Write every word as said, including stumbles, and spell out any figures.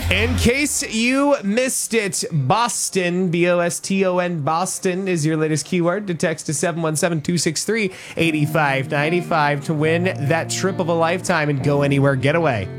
In case you missed it, Boston, B O S T O N, Boston is your latest keyword to text to seven one seven, two six three, eight five nine five to win that trip of a lifetime and go anywhere getaway.